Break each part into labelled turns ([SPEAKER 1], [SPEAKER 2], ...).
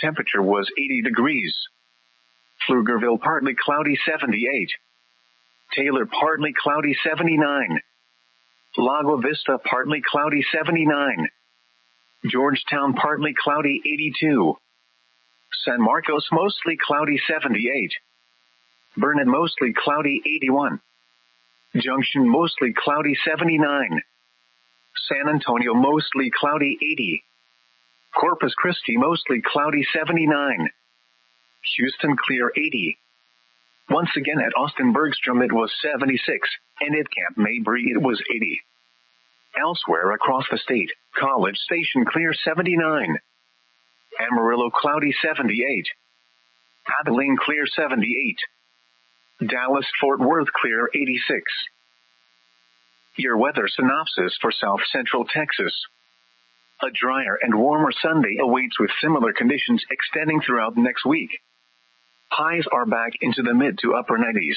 [SPEAKER 1] Temperature was 80 degrees. Pflugerville partly cloudy 78. Taylor partly cloudy 79. Lago Vista partly cloudy 79. Georgetown partly cloudy 82. San Marcos mostly cloudy 78. Burnet mostly cloudy 81. Junction mostly cloudy 79. San Antonio mostly cloudy 80. Corpus Christi mostly cloudy 79. Houston clear 80. Once again at Austin Bergstrom it was 76, and at Camp Mabry it was 80. Elsewhere across the state, College Station clear 79. Amarillo cloudy 78. Abilene clear 78. Dallas Fort Worth clear 86. Your weather synopsis for South Central Texas. A drier and warmer Sunday awaits with similar conditions extending throughout next week. Highs are back into the mid to upper 90s.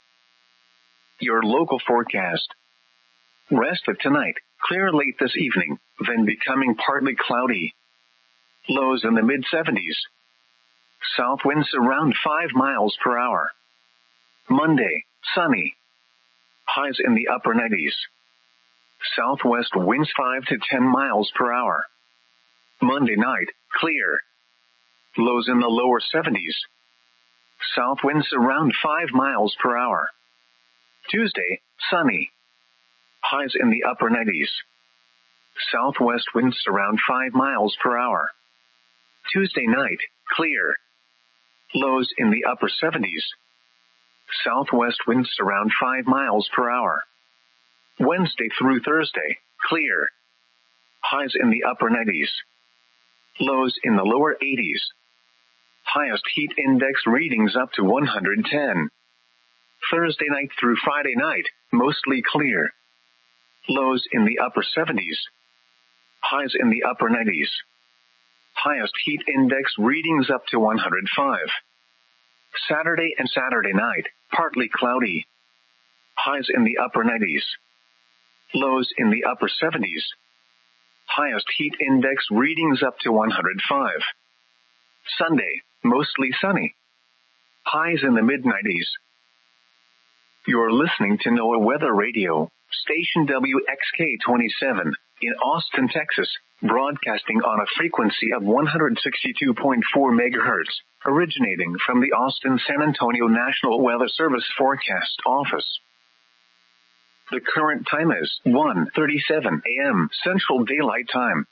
[SPEAKER 1] Your local forecast. Rest of tonight, clear late this evening, then becoming partly cloudy. Lows in the mid 70s. South winds around 5 miles per hour. Monday, sunny. Highs in the upper 90s. Southwest winds 5 to 10 miles per hour. Monday night, clear. Lows in the lower 70s. South winds around 5 miles per hour. Tuesday, sunny. Highs in the upper 90s. Southwest winds around 5 miles per hour. Tuesday night, clear. Lows in the upper 70s. Southwest winds around 5 miles per hour. Wednesday through Thursday, clear. Highs in the upper 90s. Lows in the lower 80s. Highest heat index readings up to 110. Thursday night through Friday night, mostly clear. Lows in the upper 70s. Highs in the upper 90s. Highest heat index readings up to 105. Saturday and Saturday night, partly cloudy. Highs in the upper 90s. Lows in the upper 70s. Highest heat index readings up to 105. Sunday, mostly sunny. Highs in the mid-90s. You're listening to NOAA Weather Radio, station WXK-27, in Austin, Texas, broadcasting on a frequency of 162.4 megahertz, originating from the Austin-San Antonio National Weather Service Forecast Office. The current time is 1:37 a.m. Central Daylight Time.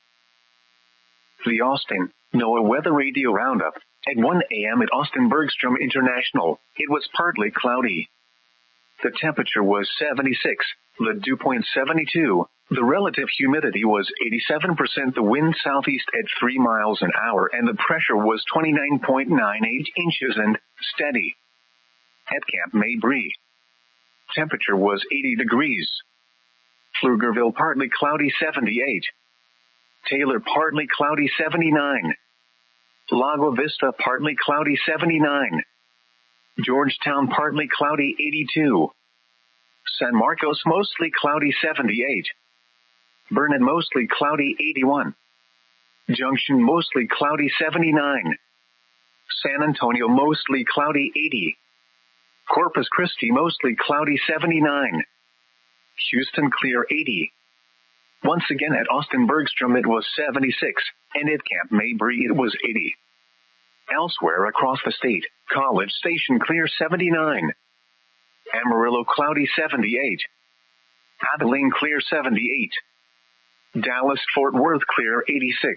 [SPEAKER 1] The Austin NOAA Weather Radio Roundup. At 1 a.m. at Austin Bergstrom International, it was partly cloudy. The temperature was 76, the dew point 72, the relative humidity was 87%, the wind southeast at 3 miles an hour, and the pressure was 29.98 inches and steady. At Camp Mabry, temperature was 80 degrees. Pflugerville partly cloudy 78. Taylor partly cloudy 79. Lago Vista partly cloudy 79. Georgetown partly cloudy 82. San Marcos mostly cloudy 78. Burnet mostly cloudy 81. Junction mostly cloudy 79. San Antonio mostly cloudy 80. Corpus Christi mostly cloudy 79. Houston clear 80. Once again at Austin Bergstrom it was 76, and at Camp Mabry it was 80. Elsewhere across the state, College Station clear 79. Amarillo cloudy 78. Abilene clear 78. Dallas Fort Worth clear 86.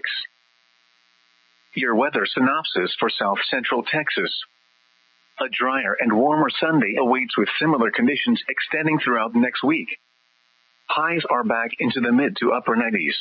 [SPEAKER 1] Your weather synopsis for South Central Texas. A drier and warmer Sunday awaits with similar conditions extending throughout next week. Highs are back into the mid to upper 90s.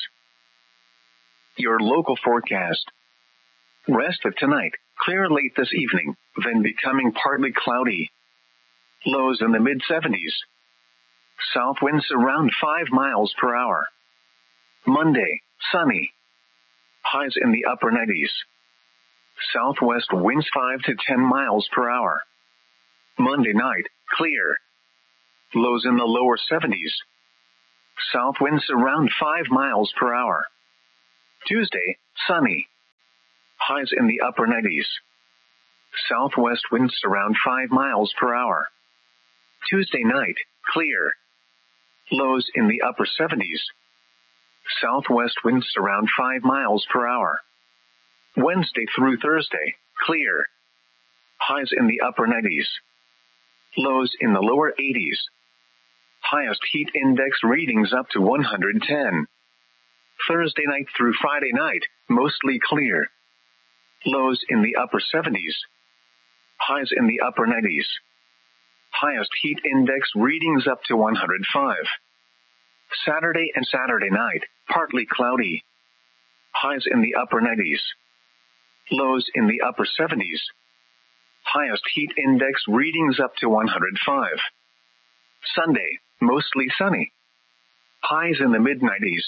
[SPEAKER 1] Your local forecast. Rest of tonight, clear late this evening, then becoming partly cloudy. Lows in the mid-70s. South winds around 5 miles per hour. Monday, sunny. Highs in the upper 90s. Southwest winds 5 to 10 miles per hour. Monday night, clear. Lows in the lower 70s. South winds around 5 miles per hour. Tuesday, sunny. Highs in the upper 90s. Southwest winds around 5 miles per hour. Tuesday night, clear. Lows in the upper 70s. Southwest winds around 5 miles per hour. Wednesday through Thursday, clear. Highs in the upper 90s. Lows in the lower 80s. Highest heat index readings up to 110. Thursday night through Friday night, mostly clear. Lows in the upper 70s. Highs in the upper 90s. Highest heat index readings up to 105. Saturday and Saturday night, partly cloudy. Highs in the upper 90s. Lows in the upper 70s. Highest heat index readings up to 105. Sunday, mostly sunny. Highs in the mid-90s.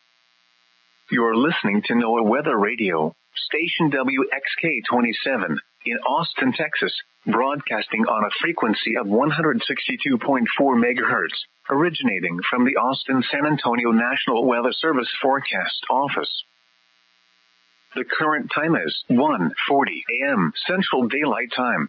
[SPEAKER 1] You're listening to NOAA Weather Radio, station WXK-27, in Austin, Texas, broadcasting on a frequency of 162.4 megahertz, originating from the Austin-San Antonio National Weather Service Forecast Office. The current time is 1:40 a.m. Central Daylight Time.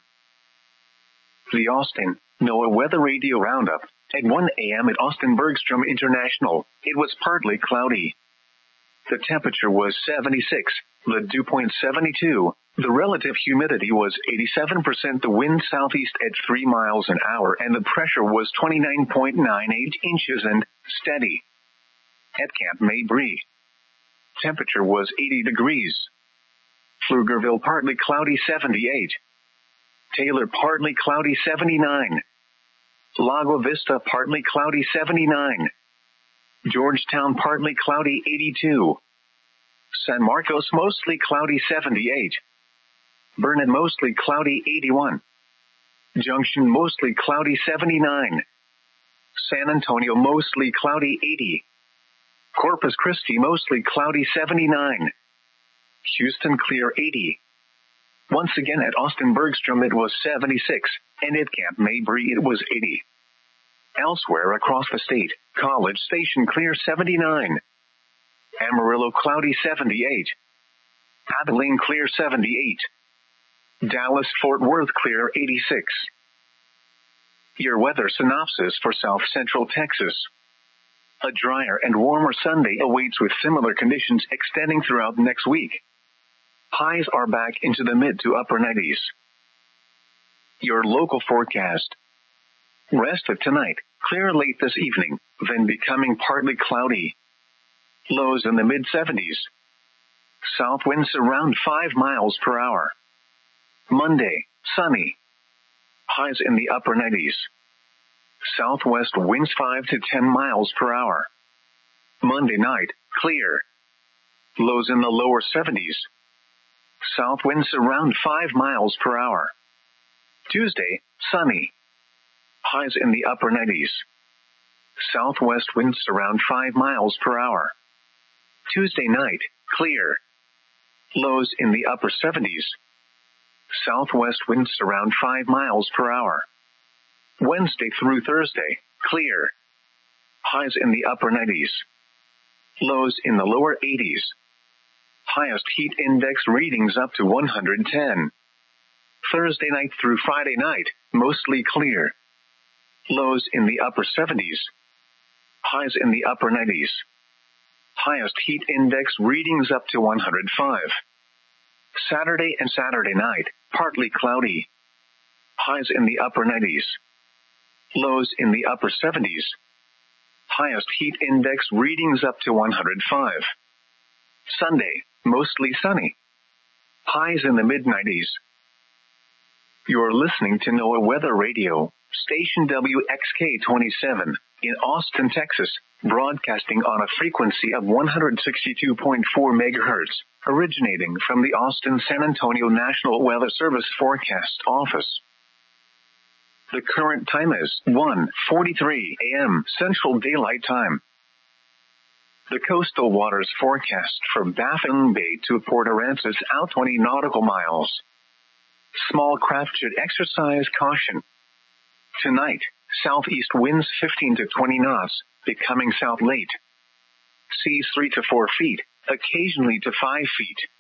[SPEAKER 1] The Austin NOAA Weather Radio Roundup. At 1 a.m. at Austin Bergstrom International, it was partly cloudy. The temperature was 76, the dew point 72, the relative humidity was 87%, the wind southeast at 3 miles an hour, and the pressure was 29.98 inches and steady. At Camp Mabry, temperature was 80 degrees. Pflugerville partly cloudy 78. Taylor partly cloudy 79. Lago Vista partly cloudy 79. Georgetown partly cloudy 82. San Marcos mostly cloudy 78. Burnet mostly cloudy 81. Junction mostly cloudy 79. San Antonio mostly cloudy 80. Corpus Christi mostly cloudy 79. Houston clear 80. Once again at Austin Bergstrom it was 76, and at Camp Mabry it was 80. Elsewhere across the state, College Station clear 79. Amarillo cloudy 78. Abilene clear 78. Dallas Fort Worth clear 86. Your weather synopsis for South Central Texas. A drier and warmer Sunday awaits with similar conditions extending throughout next week. Highs are back into the mid to upper 90s. Your local forecast. Rest of tonight, clear late this evening, then becoming partly cloudy. Lows in the mid-70s. South winds around 5 miles per hour. Monday, sunny. Highs in the upper 90s. Southwest winds 5 to 10 miles per hour. Monday night, clear. Lows in the lower 70s. South winds around 5 miles per hour. Tuesday, sunny. Highs in the upper 90s. Southwest winds around 5 miles per hour. Tuesday night, clear. Lows in the upper 70s. Southwest winds around 5 miles per hour. Wednesday through Thursday, clear. Highs in the upper 90s. Lows in the lower 80s. Highest heat index readings up to 110. Thursday night through Friday night, mostly clear. Lows in the upper 70s. Highs in the upper 90s. Highest heat index readings up to 105. Saturday and Saturday night, partly cloudy. Highs in the upper 90s. Lows in the upper 70s. Highest heat index readings up to 105. Sunday, mostly sunny. Highs in the mid-90s. You're listening to NOAA Weather Radio, station WXK-27, in Austin, Texas, broadcasting on a frequency of 162.4 megahertz, originating from the Austin-San Antonio National Weather Service Forecast Office. The current time is 1:43 a.m. Central Daylight Time. The coastal waters forecast from Baffin Bay to Port Aransas out 20 nautical miles. Small craft should exercise caution. Tonight, southeast winds 15 to 20 knots, becoming south late. Seas 3 to 4 feet, occasionally to 5 feet.